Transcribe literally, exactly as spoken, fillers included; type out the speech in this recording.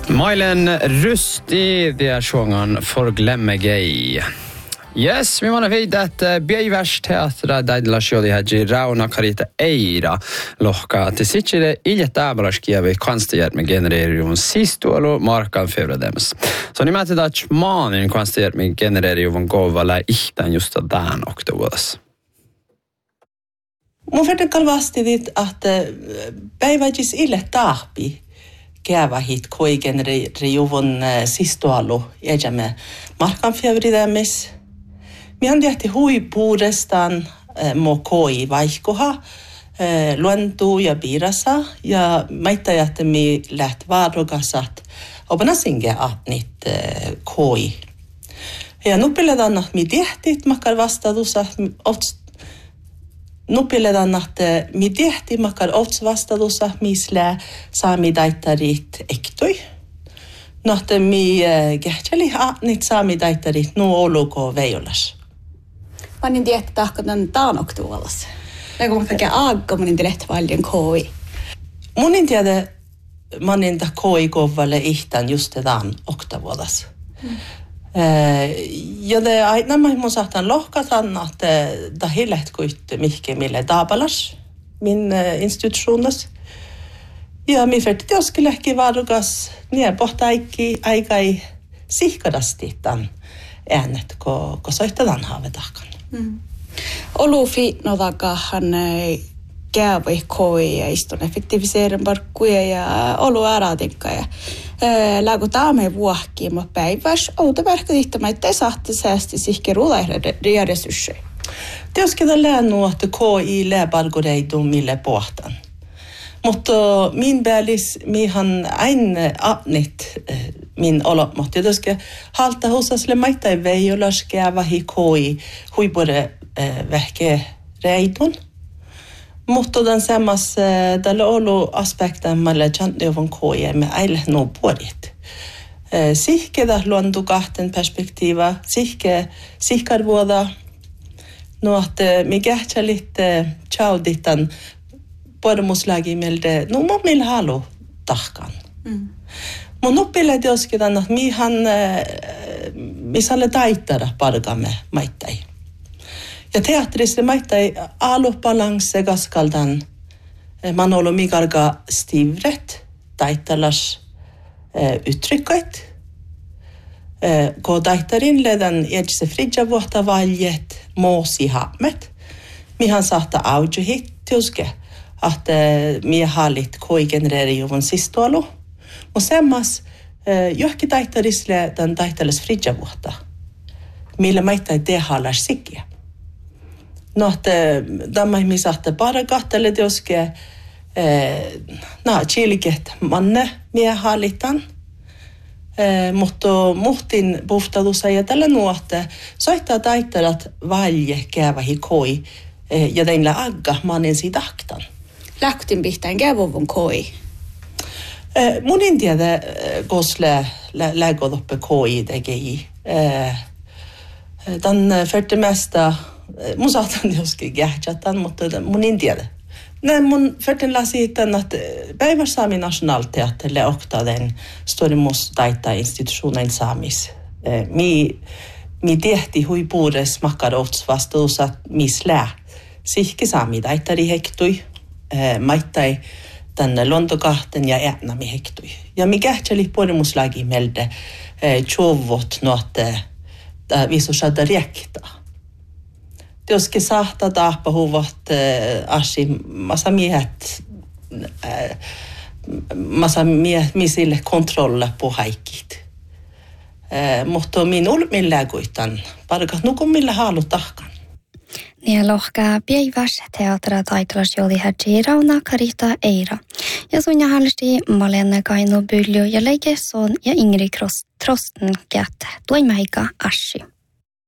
Mailen Rusti, det är sången Forglemme Gay. Yes, vi måste veta att Bjeivärs-teatra daidlas jodi hädji Rauna Karita Eira lohka te sitsire iljet ääbalaskia kvanstijät me genereerijuun sistuolu markan fevradems. Så ni mätet att maanin kvanstijät me genereerijuun kovalla ihtan justa tämän oktovuodas. Mun verran kalvasti dit, att päiväjis ille tahpi käyvä hit koi genereerijuun sistuolu jäjämme markan fevradems. Minä tehti huipuudestaan mo koi vaihkoha, luentuu ja piirasa, ja maita jätti mi läht vaarokasat, opana singe atnit koi. Ja nupiledan, että mi tehti, makar vastadusa, nupiledan, että mi tehti, makar ots vastadusa, misle saami daittarit ektoi. No, että mi kehtseli atnit saami daittarit nu oluko veijolas. Mä niin tiedä, että tahkotan taanoktuolassa. Läkö mä kaiken aagga, mä niin tiedä, että paljon koi. Mun niin tiedä, mä niin tiedä koi kovalle ihtan just tämän oktavuodas. Mm. Ja det aina mä mun saatan lohkatan, että det hillet kuitte mihke mille taapalas min institutionas. Ja mi färti teoskelehki varukas, niin pohtaikki aikai sihkadasti tämän äänet, kun soitetaan haavetahkan. Mm. Olu fiitnodakahan käyvä koi ja istun effektiviseerin parkkuja ja olu äratinka ja lägu taame vuohki ma päiväs outa verkka tihtämä ettei sahti säästi sihke ruulaihde resursseja. Teosketan läännu, että koi läparkureidun mille pohtan. Mutta min bälis mihan ain atnit min olot mohti. Toske halta hosasle maittai veijolas käyvä hi koi huipure vähke reidun. Mutta den sammas tällä olu aspekten malle chantneuvon koi me aile no puolit. Sihke da luontu kahten perspektiiva, sihke sihkarvuoda. No että mi kähtsälit chauditan pormuslagi melde, no mä millä halu tahkan. Mm. Mun oppille teosketan, että mihan, missä le taittara pargamme maittai. Ja teatterissa maittai alupalanse kaskaldan manolo mikarga stivret, taittalas uttrykkait. Kun taittarin ledan edse fridja vuotta valjet, moosi haamet, mihan saattaa aujuhit teoske. Att mi halit koi genereerijuun sistualu. Mutta semmas johki taitarisle tämän taitalis fridjavuotta, millä maittai tehalas sikiä. No, että tämä mi saatte para kahtele teoske, no, chiliket manne mi halitan. Mutta muhtin puhtadussa ja tällä nuotte soittaa taitalat valje käyvähi koi ja teillä agga mannen siitä aktan. Lähtin pihtään käyvovon koi. Mun en tiedä, koska lägodoppe koi tekee. Tämän färte mesta, mun saatan joskin kähtsatan, mutta mun en tiedä. Näin mun färten lasi tämän, että päivässaami nationalteatterille okta den storimus taita institutionen saamis. Mi, mi tehti huipuures makkarots vastuussa mislää. Sihki saami taittari hektui. Maittai tänne luontokahten ja äänämi hektui. Ja mi kähtseli puolimuslagi melde tjovot nuotte visu saada riektaa. Teoske sahta taappa huvat asi massa miehet massa miehet misille kontrolla på haikit. Mutta min ulmin läguitan parkat nukun millä haalu tahkan. Niin lohkaa Bjeivärs-teatra taitelas joli hädji Rauna Karita Eira. Ja sun jahalsti Malene Kaino Bylju ja Leike Son ja Ingrid Trosten Gät. Tuin maika Ashi.